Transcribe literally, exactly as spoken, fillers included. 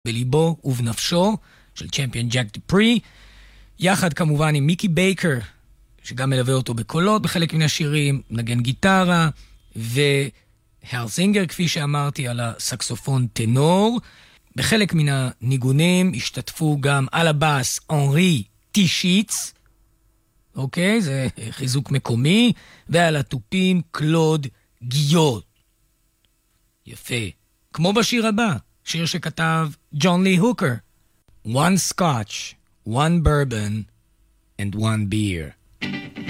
בליבו ובנפשו של צ'מפיון ג'ק דופרי, יחד כמובן עם מיקי בייקר, שגם מלווה אותו בקולות בחלק מן השירים, נגן גיטרה, והל זינגר, כפי שאמרתי, על הסקסופון טנור. בחלק מן הניגונים השתתפו גם על הבאס אנרי טישיץ, אוקיי, זה חיזוק מקומי, ועל התופים קלוד גיוט. יפה. כמו בשיר הבא, שיר שכתב ג'ון לי הוקר. One scotch, one bourbon, and one beer.